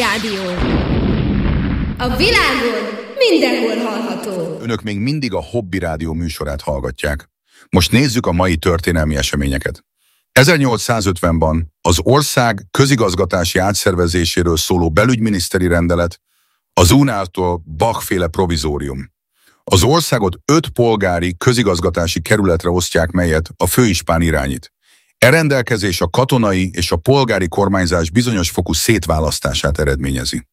Rádió. A világon mindenhol hallható. Önök még mindig a Hobby Rádió műsorát hallgatják. Most nézzük a mai történelmi eseményeket. 1850-ban az ország közigazgatási átszervezéséről szóló belügyminiszteri rendelet, az Unától Bach-féle provizórium. Az országot 5 polgári közigazgatási kerületre osztják, melyet a főispán irányít. E rendelkezés a katonai és a polgári kormányzás bizonyos fokú szétválasztását eredményezi.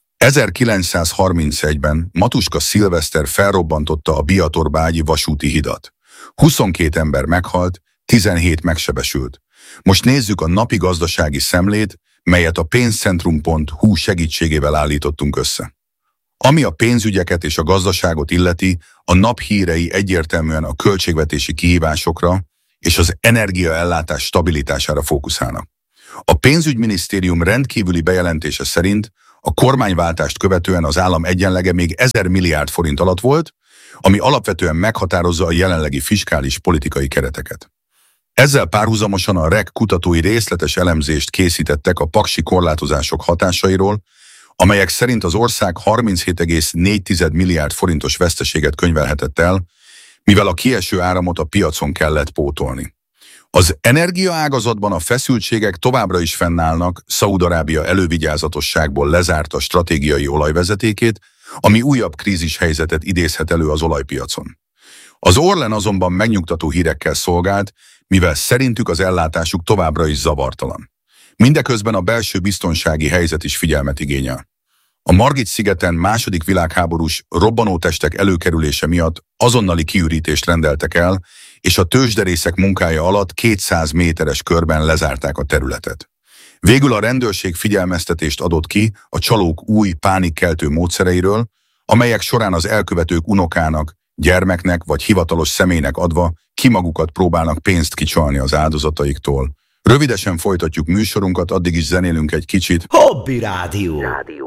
1931-ben Matuska Szilveszter felrobbantotta a Biatorbágyi vasúti hidat. 22 ember meghalt, 17 megsebesült. Most nézzük a napi gazdasági szemlét, melyet a pénzcentrum.hu segítségével állítottunk össze. Ami a pénzügyeket és a gazdaságot illeti, a nap hírei egyértelműen a költségvetési kihívásokra és az energiaellátás stabilitására fókuszálnak. A pénzügyminisztérium rendkívüli bejelentése szerint a kormányváltást követően az állam egyenlege még 1000 milliárd forint alatt volt, ami alapvetően meghatározza a jelenlegi fiskális politikai kereteket. Ezzel párhuzamosan a REK kutatói részletes elemzést készítettek a paksi korlátozások hatásairól, amelyek szerint az ország 37,4 milliárd forintos veszteséget könyvelhetett el, mivel a kieső áramot a piacon kellett pótolni. Az energiaágazatban a feszültségek továbbra is fennállnak, Szaúd-Arábia elővigyázatosságból lezárta stratégiai olajvezetékét, ami újabb krízishelyzetet idézhet elő az olajpiacon. Az Orlen azonban megnyugtató hírekkel szolgált, mivel szerintük az ellátásuk továbbra is zavartalan. Mindeközben a belső biztonsági helyzet is figyelmet igényel. A Margit-szigeten II. Világháborús robbanótestek előkerülése miatt azonnali kiürítést rendeltek el, és a tőzsderészek munkája alatt 200 méteres körben lezárták a területet. Végül a rendőrség figyelmeztetést adott ki a csalók új pánikkeltő módszereiről, amelyek során az elkövetők unokának, gyermeknek vagy hivatalos személynek adva magukat próbálnak pénzt kicsalni az áldozataiktól. Rövidesen folytatjuk műsorunkat, addig is zenélünk egy kicsit. Hobby Rádió.